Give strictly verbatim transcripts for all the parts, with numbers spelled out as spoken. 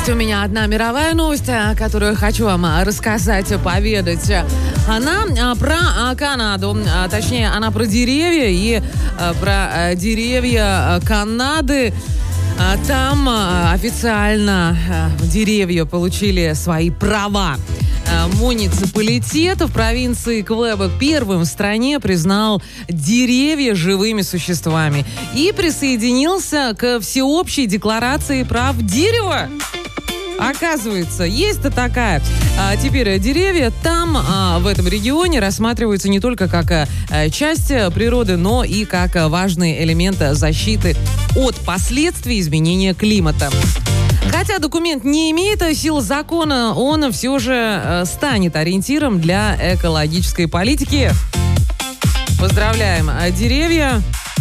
Есть у меня одна мировая новость, которую хочу вам рассказать, поведать. Она про Канаду, точнее, она про деревья и про деревья Канады. Там официально деревья получили свои права. Муниципалитет в провинции Квебек первым в стране признал деревья живыми существами и присоединился к всеобщей декларации прав дерева. Оказывается, есть-то такая. А теперь деревья там, а, в этом регионе, рассматриваются не только как а, часть природы, но и как важный элемент защиты от последствий изменения климата. Хотя документ не имеет силы закона, он все же э, станет ориентиром для экологической политики. Поздравляем деревья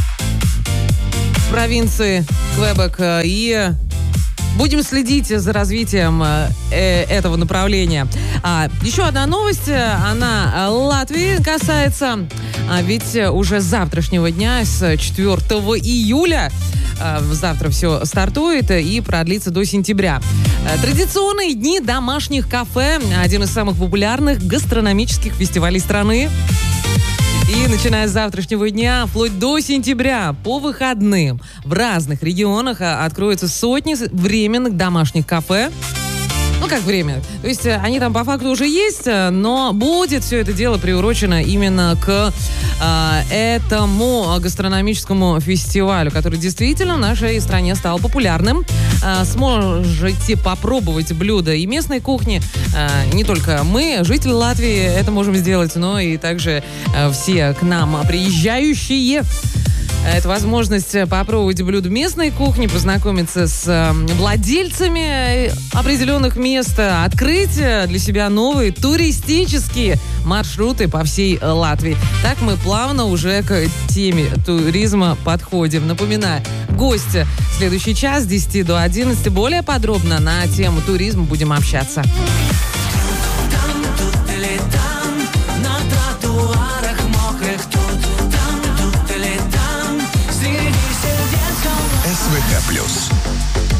в провинции Квебек и будем следить за развитием э, этого направления. А, еще одна новость, она Латвии касается, а ведь уже с завтрашнего дня, с четвёртого июля, завтра все стартует и продлится до сентября. Традиционные дни домашних кафе – один из самых популярных гастрономических фестивалей страны. И начиная с завтрашнего дня, вплоть до сентября, по выходным в разных регионах откроются сотни временных домашних кафе. Ну, как время. То есть они там по факту уже есть, но будет все это дело приурочено именно к э, этому гастрономическому фестивалю, который действительно в нашей стране стал популярным. Э, сможете попробовать блюда и местной кухни. Э, не только мы, жители Латвии, это можем сделать, но и также э, все к нам приезжающие. Это возможность попробовать блюда местной кухни, познакомиться с владельцами определенных мест, открыть для себя новые туристические маршруты по всей Латвии. Так мы плавно уже к теме туризма подходим. Напоминаю, гости в следующий час с десяти до одиннадцати. Более подробно на тему туризма будем общаться. Там тут летает.